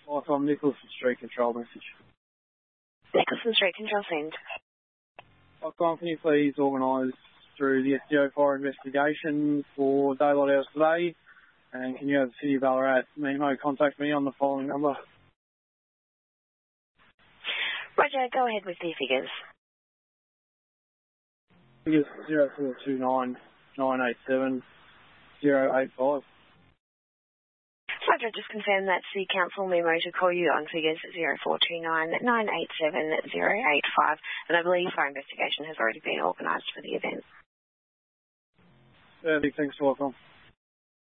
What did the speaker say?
Like I'm Nicholson Street Control message. Nicholson Street Control send. Can you please organise through the SDO fire investigation for daylight hours today? And can you have the City of Ballarat Memo contact me on the following number? Roger, go ahead with the figures. Figures 0429 987 085. Roger, just confirm that's the council memo to call you on figures 0429 987 085. And I believe fire investigation has already been organised for the event. Perfect, thanks, welcome.